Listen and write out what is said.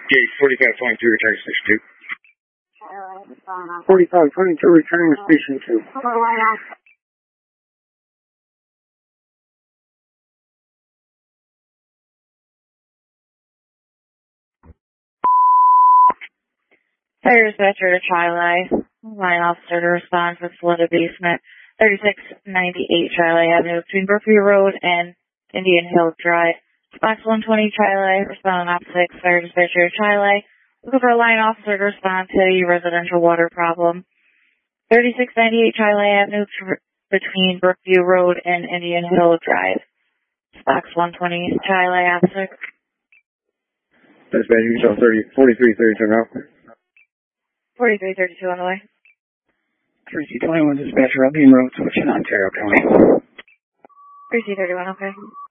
Gate 4522, returning to Station 2. 4522, returning to Station 2. Fire dispatcher to Tri-Li. Line officer to respond for flooded basement. 3698 Tri-Li Avenue between Brookview Road and Indian Hill Drive. Box 120 Tri-Li, respond on opposite. Fire dispatcher to Tri-Li. Looking for a line officer to respond to a residential water problem. 3698 Tri-Li Avenue between Brookview Road and Indian Hill Drive. Box 120 Tri-Li officer. Dispatch, you can show 4332 now. 4332 on the way. 321 dispatcher, Albion Road, switching Ontario County. 331, okay.